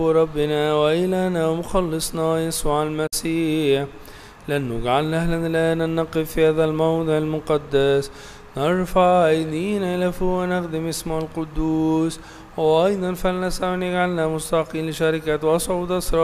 ربنا وإلهنا ومخلصنا يسوع المسيح، لن نجعل أهلا الآن أن نقف في هذا الموضع المقدس نرفع أيدينا إلى فوق ونخدم اسمه القدوس، وأيضا فلنسعى أن يجعلنا مستحقين لشركة وصعود أسرار